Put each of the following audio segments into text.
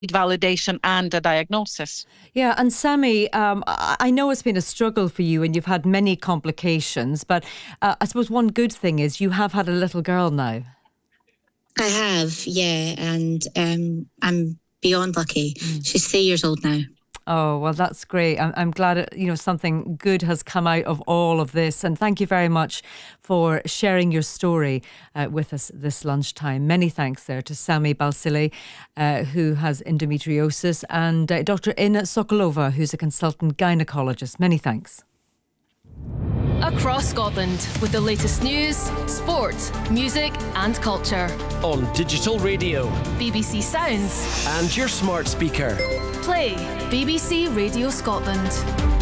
validation and a diagnosis. Yeah, and Sammy, I know it's been a struggle for you and you've had many complications, but I suppose one good thing is you have had a little girl now. I have, yeah, and I'm beyond lucky. She's 3 years old now. Oh, well, that's great. I'm glad, something good has come out of all of this. And thank you very much for sharing your story with us this lunchtime. Many thanks there to Sammy Balsile, who has endometriosis, and Dr. Ina Sokolova, who's a consultant gynaecologist. Many thanks. Across Scotland with the latest news, sport, music and culture. On digital radio, BBC Sounds and your smart speaker. Play BBC Radio Scotland.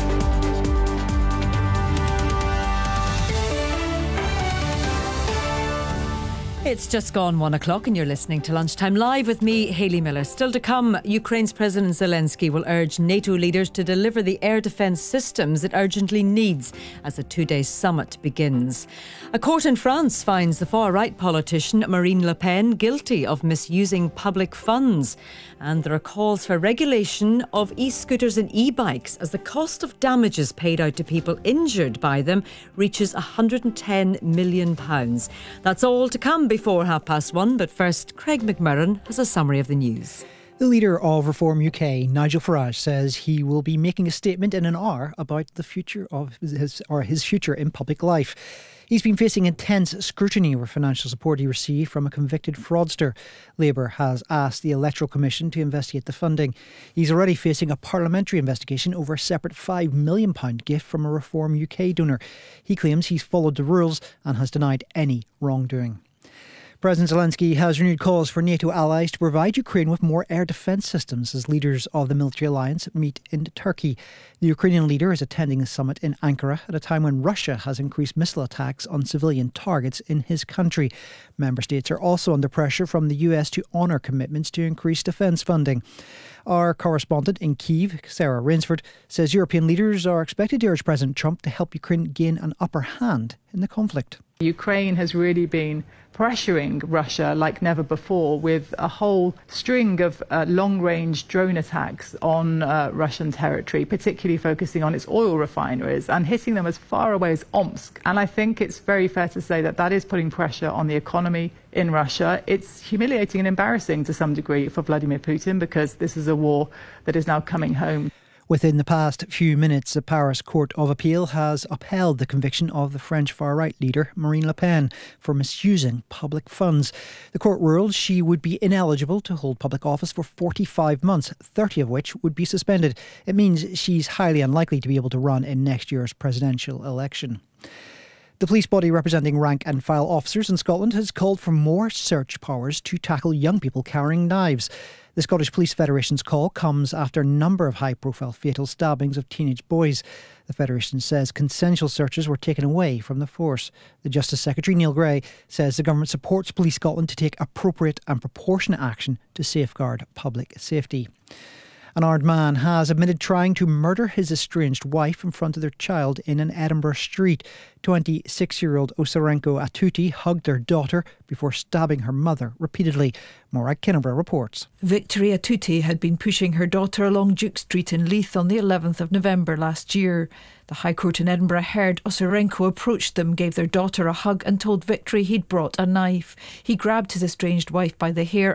It's just gone 1 o'clock and you're listening to Lunchtime Live with me, Hayley Miller. Still to come, Ukraine's President Zelensky will urge NATO leaders to deliver the air defence systems it urgently needs as a 2-day summit begins. A court in France finds the far-right politician Marine Le Pen guilty of misusing public funds. And there are calls for regulation of e-scooters and e-bikes as the cost of damages paid out to people injured by them reaches £110 million. That's all to come before 1:30, but first, Craig McMurran has a summary of the news. The leader of Reform UK, Nigel Farage, says he will be making a statement in an hour about the future of his future in public life. He's been facing intense scrutiny over financial support he received from a convicted fraudster. Labour has asked the Electoral Commission to investigate the funding. He's already facing a parliamentary investigation over a separate £5 million gift from a Reform UK donor. He claims he's followed the rules and has denied any wrongdoing. President Zelensky has renewed calls for NATO allies to provide Ukraine with more air defence systems as leaders of the military alliance meet in Turkey. The Ukrainian leader is attending the summit in Ankara at a time when Russia has increased missile attacks on civilian targets in his country. Member states are also under pressure from the US to honour commitments to increase defence funding. Our correspondent in Kyiv, Sarah Rainsford, says European leaders are expected to urge President Trump to help Ukraine gain an upper hand in the conflict. Ukraine has really been pressuring Russia like never before with a whole string of long-range drone attacks on Russian territory, particularly focusing on its oil refineries and hitting them as far away as Omsk. And I think it's very fair to say that that is putting pressure on the economy in Russia. It's humiliating and embarrassing to some degree for Vladimir Putin because this is a war that is now coming home. Within the past few minutes, the Paris Court of Appeal has upheld the conviction of the French far-right leader Marine Le Pen for misusing public funds. The court ruled she would be ineligible to hold public office for 45 months, 30 of which would be suspended. It means she's highly unlikely to be able to run in next year's presidential election. The police body representing rank and file officers in Scotland has called for more search powers to tackle young people carrying knives. The Scottish Police Federation's call comes after a number of high-profile fatal stabbings of teenage boys. The Federation says consensual searches were taken away from the force. The Justice Secretary, Neil Gray, says the government supports Police Scotland to take appropriate and proportionate action to safeguard public safety. An armed man has admitted trying to murder his estranged wife in front of their child in an Edinburgh street. 26-year-old Osarenko Atuti hugged their daughter before stabbing her mother repeatedly. Morag Kinnebra reports. Victoria Atuti had been pushing her daughter along Duke Street in Leith on the 11th of November last year. The High Court in Edinburgh heard Osarenko approached them, gave their daughter a hug and told Victory he'd brought a knife. He grabbed his estranged wife by the hair